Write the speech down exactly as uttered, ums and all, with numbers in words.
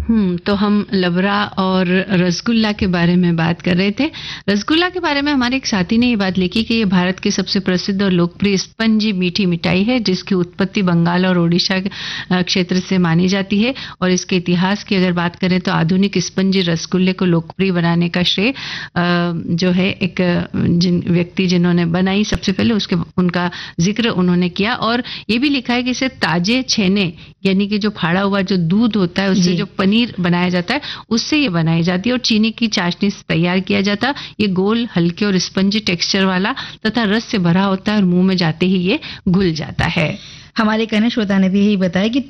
हम्म तो हम लबरा और रसगुल्ला के बारे में बात कर रहे थे। रसगुल्ला के बारे में हमारे एक साथी ने ये बात लिखी कि ये भारत की सबसे प्रसिद्ध और लोकप्रिय स्पंजी मीठी मिठाई है, जिसकी उत्पत्ति बंगाल और ओडिशा के, अ, क्षेत्र से मानी जाती है। और इसके इतिहास की अगर बात करें तो आधुनिक स्पंजी रसगुल्ले को लोकप्रिय बनाने का श्रेय अ, जो है एक अ, जिन व्यक्ति जिन्होंने बनाई सबसे पहले उसके उनका जिक्र उन्होंने किया। और ये भी लिखा है कि इसे ताजे छेने यानी कि जो फाड़ा हुआ जो दूध होता है उससे जी। जो पनीर बनाया जाता है उससे ये बनाई जाती है, और चीनी की चाशनी से तैयार किया जाता। ये गोल, हल्के और स्पंजी टेक्सचर वाला तथा रस से भरा होता है और मुंह में जाते ही ये घुल जाता है। हमारे एक अन्य श्रोता ने भी यही बताया कि